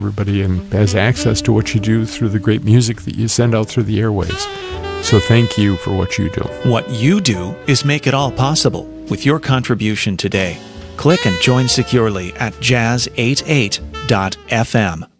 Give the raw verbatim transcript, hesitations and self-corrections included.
Everybody and has access to what you do through the great music that you send out through the airways. So thank you for what you do. What you do is make it all possible with your contribution today. Click and join securely at jazz eighty-eight dot f m.